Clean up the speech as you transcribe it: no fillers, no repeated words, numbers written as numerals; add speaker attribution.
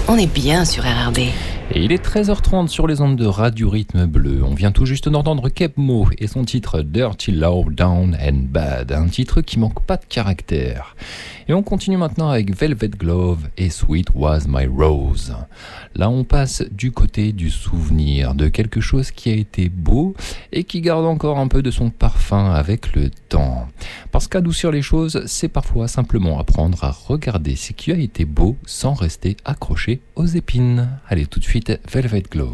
Speaker 1: On est bien sur RRB.
Speaker 2: Et il est 13h30 sur les ondes de Radio Rythme Bleu. On vient tout juste d'entendre Kepmo et son titre Dirty Low Down and Bad, un titre qui manque pas de caractère. Et on continue maintenant avec Velvet Glove et Sweet Was My Rose. Là on passe du côté du souvenir, de quelque chose qui a été beau et qui garde encore un peu de son parfum avec le temps. Parce qu'adoucir les choses, c'est parfois simplement apprendre à regarder ce qui a été beau sans rester accroché aux épines. Allez, tout de suite, Velvet Glove.